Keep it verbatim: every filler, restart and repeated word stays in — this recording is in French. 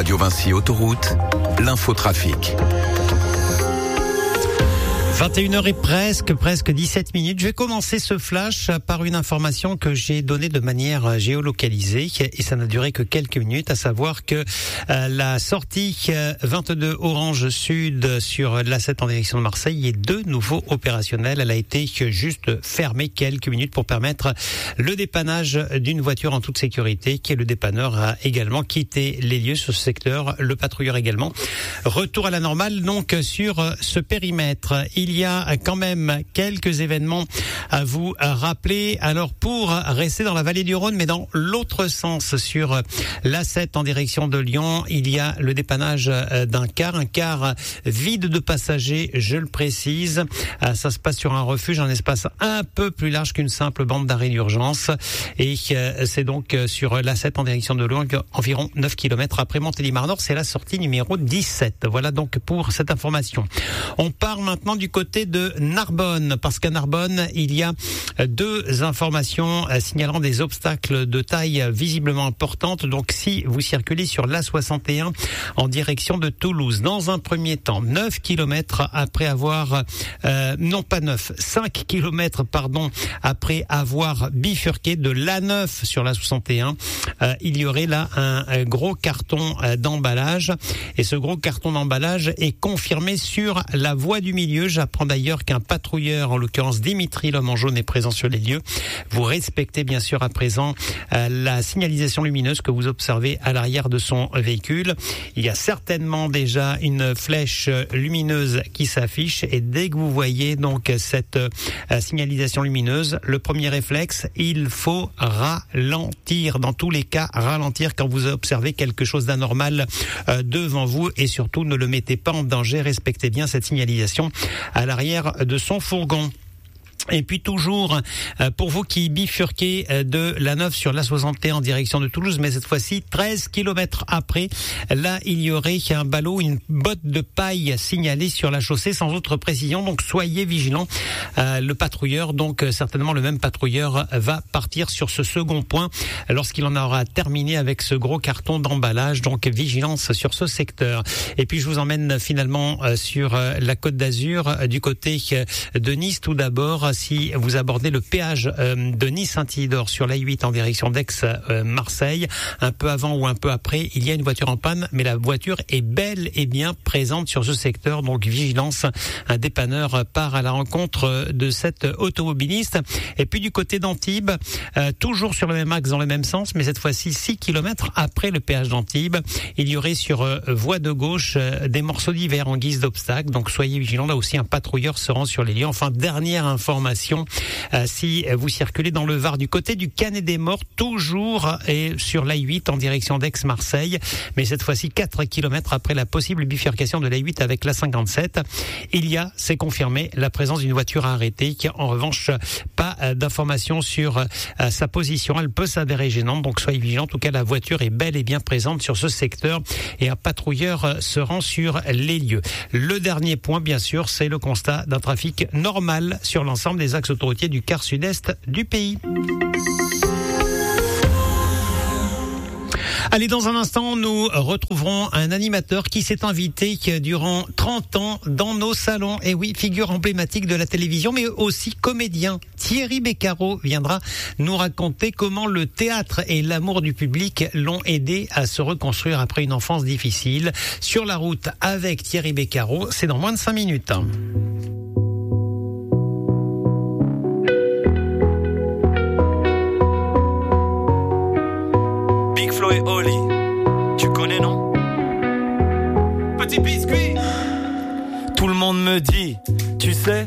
Radio Vinci Autoroute, l'infotrafic. vingt et une heures et presque, presque dix-sept minutes. Je vais commencer ce flash par une information que j'ai donnée de manière géolocalisée et ça n'a duré que quelques minutes, à savoir que euh, la sortie vingt-deux Orange Sud sur l'A sept en direction de Marseille est de nouveau opérationnelle. Elle a été juste fermée quelques minutes pour permettre le dépannage d'une voiture en toute sécurité, qui est le dépanneur a également quitté les lieux sur ce secteur, le patrouilleur également. Retour à la normale donc sur ce périmètre. Il y a quand même quelques événements à vous rappeler. Alors pour rester dans la vallée du Rhône, mais dans l'autre sens, sur l'A sept en direction de Lyon, il y a le dépannage d'un car, un car vide de passagers, je le précise. Ça se passe sur un refuge, un espace un peu plus large qu'une simple bande d'arrêt d'urgence. Et c'est donc sur l'A sept en direction de Lyon, environ neuf kilomètres après Montélimar-Nord. C'est la sortie numéro dix-sept. Voilà donc pour cette information. On part maintenant du côté de Narbonne, parce qu'à Narbonne, il y a deux informations signalant des obstacles de taille visiblement importante. Donc si vous circulez sur l'A soixante et un en direction de Toulouse, dans un premier temps, neuf kilomètres après avoir, euh, non pas neuf, cinq kilomètres pardon, après avoir bifurqué de l'A neuf sur l'A soixante et un, euh, il y aurait là un, un gros carton euh, d'emballage, et ce gros carton d'emballage est confirmé sur la voie du milieu. J'apprends d'ailleurs qu'un patrouilleur, en l'occurrence Dimitri l'homme en jaune, est présent sur les lieux. Vous respectez bien sûr à présent euh, la signalisation lumineuse que vous observez à l'arrière de son véhicule. Il y a certainement déjà une flèche lumineuse qui s'affiche, et dès que vous voyez donc cette euh, signalisation lumineuse, le premier réflexe, il faut ralentir. Dans tous les cas, ralentir quand vous observez quelque chose d'anormal euh, devant vous, et surtout ne le mettez pas en danger. Respectez bien cette signalisation à l'arrière de son fourgon. Et puis toujours, pour vous qui bifurquez de l'A neuf sur l'A soixante et un en direction de Toulouse, mais cette fois-ci treize kilomètres après, là il y aurait un ballot, une botte de paille signalée sur la chaussée sans autre précision, donc soyez vigilants. Euh, le patrouilleur, donc certainement le même patrouilleur, va partir sur ce second point lorsqu'il en aura terminé avec ce gros carton d'emballage, donc vigilance sur ce secteur. Et puis je vous emmène finalement sur la Côte d'Azur, du côté de Nice tout d'abord. Si vous abordez le péage de Nice-Saint-Isidore sur l'A huit en direction d'Aix-Marseille, un peu avant ou un peu après, il y a une voiture en panne, mais la voiture est bel et bien présente sur ce secteur, donc vigilance, un dépanneur part à la rencontre de cet automobiliste. Et puis du côté d'Antibes, euh, toujours sur le même axe, dans le même sens, mais cette fois-ci six kilomètres après le péage d'Antibes, il y aurait sur euh, voie de gauche euh, des morceaux divers en guise d'obstacle, donc soyez vigilants, là aussi un patrouilleur se rend sur les lieux. Enfin, dernière information, Euh, si vous circulez dans le Var du côté du Canet des Morts, toujours et sur l'A huit en direction d'Aix-Marseille, mais cette fois-ci quatre kilomètres après la possible bifurcation de l'A huit avec l'A cinquante-sept, il y a, c'est confirmé, la présence d'une voiture arrêtée qui en revanche pas euh, d'informations sur euh, sa position. Elle peut s'avérer gênante, donc soyez vigilants. En tout cas, la voiture est bel et bien présente sur ce secteur et un patrouilleur euh, se rend sur les lieux. Le dernier point, bien sûr, c'est le constat d'un trafic normal sur l'ensemble des axes autoroutiers du quart sud-est du pays. Allez, dans un instant, nous retrouverons un animateur qui s'est invité durant trente ans dans nos salons. Et oui, figure emblématique de la télévision, mais aussi comédien. Thierry Beccaro viendra nous raconter comment le théâtre et l'amour du public l'ont aidé à se reconstruire après une enfance difficile. Sur la route avec Thierry Beccaro, c'est dans moins de cinq minutes. Big Flo et Oli, tu connais non? Petit biscuit. Tout le monde me dit, tu sais,